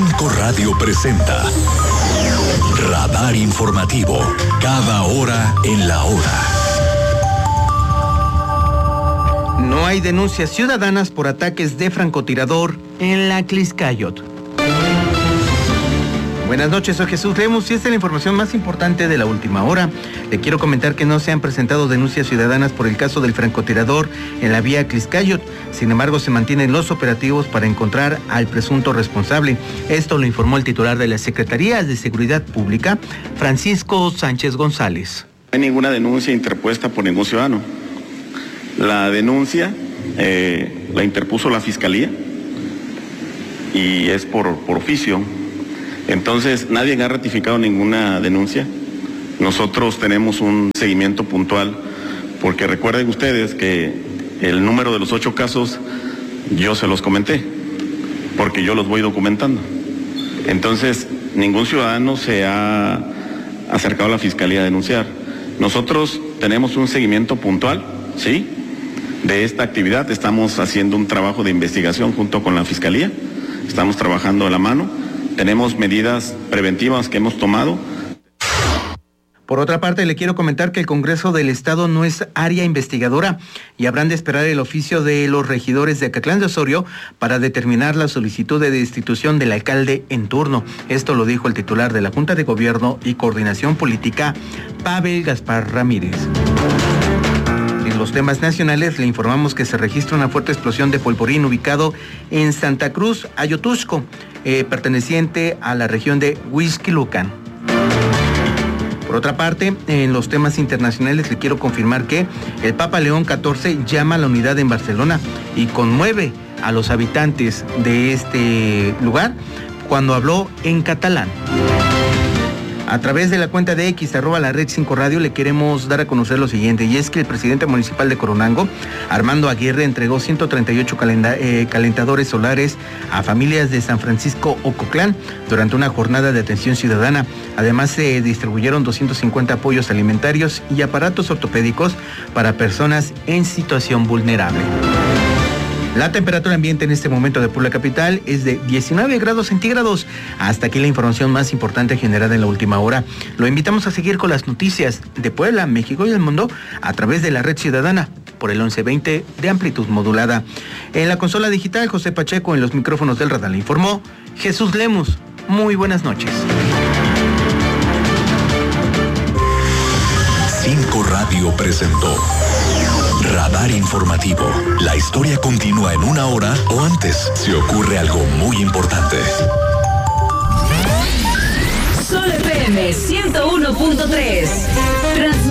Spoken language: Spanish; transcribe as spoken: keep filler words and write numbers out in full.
Cinco Radio presenta Radar Informativo, cada hora en la hora. No hay denuncias ciudadanas por ataques de francotirador en la Tlaxcayotl. Buenas noches, soy Jesús Lemus y esta es la información más importante de la última hora. Le quiero comentar que no se han presentado denuncias ciudadanas por el caso del francotirador en la vía Tlaxcayotl. Sin embargo, se mantienen los operativos para encontrar al presunto responsable. Esto lo informó el titular de la Secretaría de Seguridad Pública, Francisco Sánchez González. No hay ninguna denuncia interpuesta por ningún ciudadano. La denuncia eh, la interpuso la Fiscalía y es por, por oficio. Entonces, nadie ha ratificado ninguna denuncia. Nosotros tenemos un seguimiento puntual, porque recuerden ustedes que el número de los ocho casos yo se los comenté, porque yo los voy documentando. Entonces, ningún ciudadano se ha acercado a la Fiscalía a denunciar. Nosotros tenemos un seguimiento puntual, ¿sí?, de esta actividad. Estamos haciendo un trabajo de investigación junto con la Fiscalía, estamos trabajando a la mano. Tenemos medidas preventivas que hemos tomado. Por otra parte, le quiero comentar que el Congreso del Estado no es área investigadora y habrán de esperar el oficio de los regidores de Acatlán de Osorio para determinar la solicitud de destitución del alcalde en turno. Esto lo dijo el titular de la Junta de Gobierno y Coordinación Política, Pavel Gaspar Ramírez. En los temas nacionales le informamos que se registra una fuerte explosión de polvorín ubicado en Santa Cruz, Ayotusco, eh, perteneciente a la región de Huixquilucan. Por otra parte, en los temas internacionales le quiero confirmar que el Papa León catorce llama a la unidad en Barcelona y conmueve a los habitantes de este lugar cuando habló en catalán. A través de la cuenta de X, arroba la red cinco radio, le queremos dar a conocer lo siguiente, y es que el presidente municipal de Coronango, Armando Aguirre, entregó ciento treinta y ocho calenda, eh, calentadores solares a familias de San Francisco Ococlán durante una jornada de atención ciudadana. Además, se distribuyeron doscientos cincuenta apoyos alimentarios y aparatos ortopédicos para personas en situación vulnerable. La temperatura ambiente en este momento de Puebla Capital es de diecinueve grados centígrados. Hasta aquí la información más importante generada en la última hora. Lo invitamos a seguir con las noticias de Puebla, México y el mundo a través de la Red Ciudadana por el once veinte de amplitud modulada. En la consola digital, José Pacheco, en los micrófonos del radar, le informó Jesús Lemus. Muy buenas noches. Cinco Radio presentó Radar Informativo. La historia continúa en una hora o antes si ocurre algo muy importante. Sol F M ciento uno punto tres.